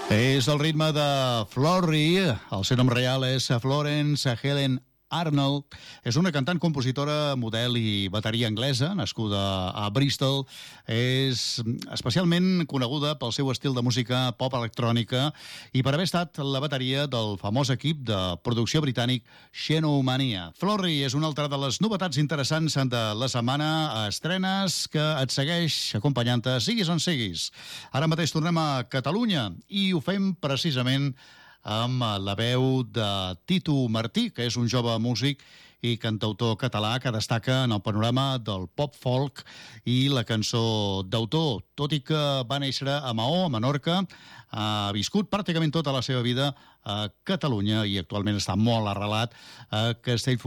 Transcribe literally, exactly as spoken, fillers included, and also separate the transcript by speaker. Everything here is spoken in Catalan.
Speaker 1: És el ritme de Florrie, el seu nom real és Florence Helen Arnold. És una cantant, compositora, model i bateria anglesa, nascuda a Bristol. És especialment coneguda pel seu estil de música pop electrònica i per haver estat la bateria del famós equip de producció britànic Xenomania. Florrie és una altra de les novetats interessants de la setmana, estrenes que et segueix acompanyant-te, siguis on siguis. Ara mateix tornem a Catalunya i ho fem precisament amb la veu de Tito Martí, que és un jove músic i cantautor català que destaca en el panorama del pop-folk i la cançó d'autor. Tot i que va néixer a Maó, a Menorca, ha viscut pràcticament tota la seva vida a Catalunya i actualment està molt arrelat a Castellfollit.